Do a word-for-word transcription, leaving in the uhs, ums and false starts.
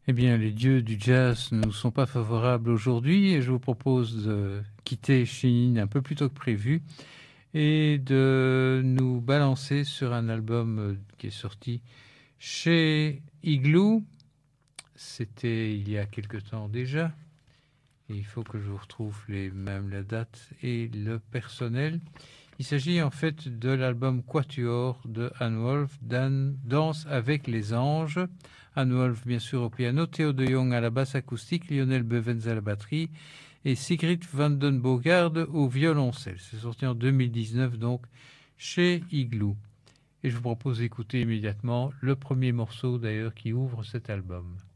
Eh bien, les dieux du jazz ne nous sont pas favorables aujourd'hui et je vous propose de quitter Shein un peu plus tôt que prévu et de nous balancer sur un album qui est sorti chez Igloo. C'était il y a quelque temps déjà. Et il faut que je vous retrouve les, même la date et le personnel. Il s'agit en fait de l'album Quatuor de Anne Wolf, Dan, Danse avec les anges. Anne Wolf, bien sûr, au piano, Theo de Jong à la basse acoustique, Lionel Bevens à la batterie et Sigrid van den Bogaerde au violoncelle. C'est sorti en deux mille dix-neuf, donc, chez Igloo. Et je vous propose d'écouter immédiatement le premier morceau, d'ailleurs, qui ouvre cet album.